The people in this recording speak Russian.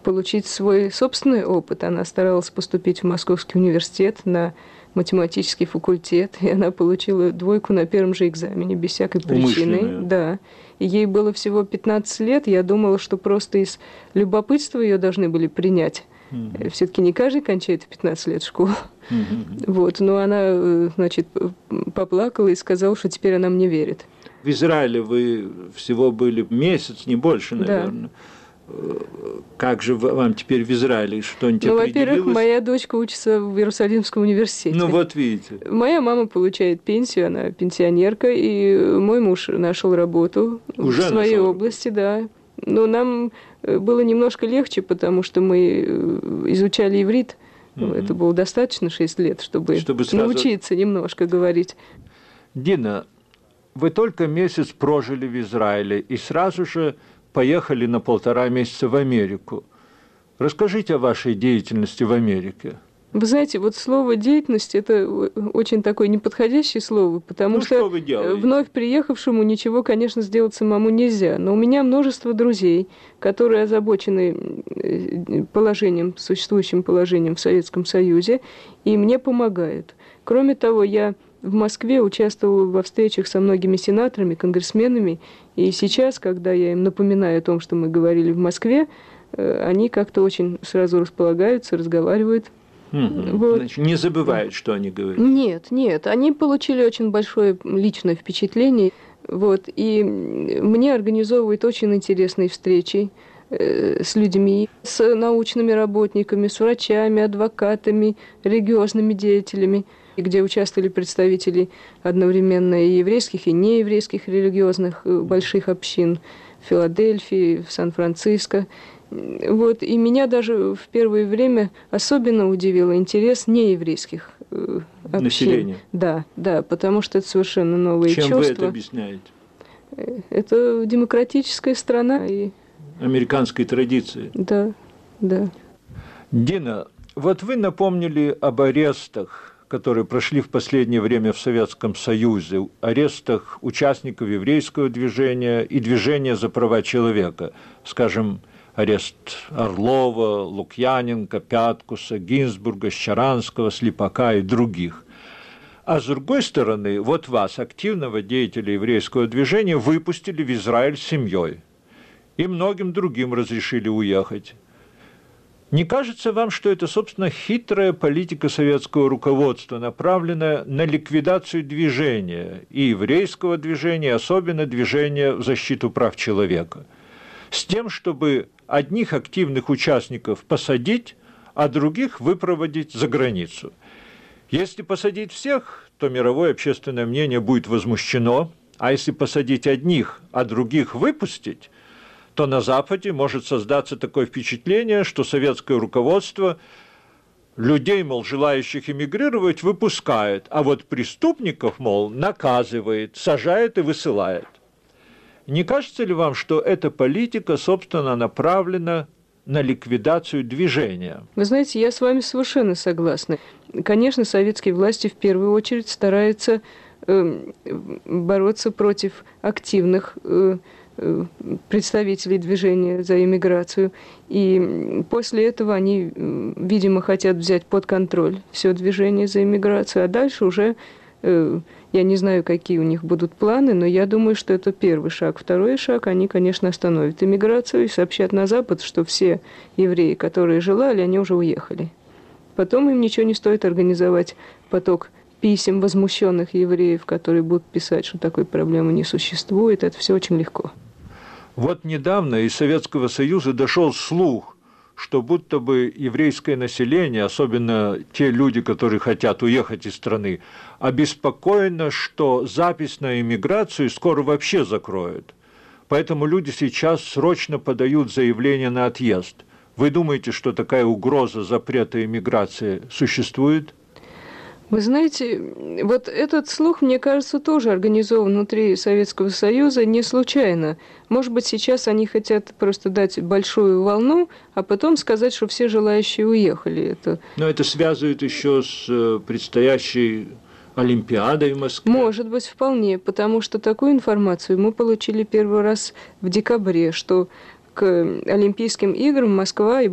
получить свой собственный опыт. Она старалась поступить в Московский университет на математический факультет, и она получила 2 на первом же экзамене, без всякой причины. Да. И ей было всего 15 лет, я думала, что просто из любопытства ее должны были принять. Все-таки не каждый кончает в 15 лет школу. Вот. Но она, значит, поплакала и сказала, что теперь она мне верит. В Израиле вы всего были месяц, не больше, наверное. Да. Как же вам теперь в Израиле? Что-нибудь определилось? Во-первых, моя дочка учится в Иерусалимском университете. Ну, вот видите. Моя мама получает пенсию, она пенсионерка, и мой муж нашел работу в своей области, да. Но нам было немножко легче, потому что мы изучали иврит. Это было достаточно 6 лет, чтобы сразу научиться немножко говорить. Дина, вы только месяц прожили в Израиле и сразу же поехали на 1,5 месяца в Америку. Расскажите о вашей деятельности в Америке. Вы знаете, вот слово «деятельность» – это очень такое неподходящее слово, потому что вновь приехавшему ничего, конечно, сделать самому нельзя. Но у меня множество друзей, которые озабочены существующим положением в Советском Союзе, и мне помогают. Кроме того, я в Москве участвовала во встречах со многими сенаторами, конгрессменами, и сейчас, когда я им напоминаю о том, что мы говорили в Москве, они как-то очень сразу располагаются, разговаривают. Вот. Значит, не забывают, что они говорят. Нет. Они получили очень большое личное впечатление. Вот. И мне организовывают очень интересные встречи с людьми, с научными работниками, с врачами, адвокатами, религиозными деятелями, где участвовали представители одновременно и еврейских, и нееврейских религиозных больших общин в Филадельфии, в Сан-Франциско. Вот. И меня даже в первое время особенно удивил интерес нееврейских общин. Населения. Да, потому что это совершенно новые чувства. Чем вы это объясняете? Это демократическая страна. И... Американской традиции. Да. Дина, вот вы напомнили об арестах, которые прошли в последнее время в Советском Союзе, арестах участников еврейского движения и движения за права человека, скажем, арест Орлова, Лукьяненко, Пяткуса, Гинзбурга, Щаранского, Слепака и других. А с другой стороны, вот вас, активного деятеля еврейского движения, выпустили в Израиль с семьей. И многим другим разрешили уехать. Не кажется вам, что это, собственно, хитрая политика советского руководства, направленная на ликвидацию движения, и еврейского движения, особенно движения в защиту прав человека, с тем, чтобы одних активных участников посадить, а других выпроводить за границу? Если посадить всех, то мировое общественное мнение будет возмущено, а если посадить одних, а других выпустить, то на Западе может создаться такое впечатление, что советское руководство людей, мол, желающих эмигрировать, выпускает, а вот преступников, мол, наказывает, сажает и высылает. Не кажется ли вам, что эта политика, собственно, направлена на ликвидацию движения? Вы знаете, я с вами совершенно согласна. Конечно, советские власти в первую очередь стараются бороться против активных представителей движения за иммиграцию. И после этого они, видимо, хотят взять под контроль все движение за иммиграцию, а дальше уже... Я не знаю, какие у них будут планы, но я думаю, что это первый шаг. Второй шаг, они, конечно, остановят иммиграцию и сообщат на Запад, что все евреи, которые желали, они уже уехали. Потом им ничего не стоит организовать поток писем возмущенных евреев, которые будут писать, что такой проблемы не существует. Это все очень легко. Вот недавно из Советского Союза дошел слух, что будто бы еврейское население, особенно те люди, которые хотят уехать из страны, обеспокоено, что запись на иммиграцию скоро вообще закроют. Поэтому люди сейчас срочно подают заявление на отъезд. Вы думаете, что такая угроза запрета иммиграции существует? Вы знаете, вот этот слух, мне кажется, тоже организован внутри Советского Союза не случайно. Может быть, сейчас они хотят просто дать большую волну, а потом сказать, что все желающие уехали. Но это связывает еще с предстоящей Олимпиадой в Москве? Может быть, вполне, потому что такую информацию мы получили первый раз в декабре, что к Олимпийским играм Москва и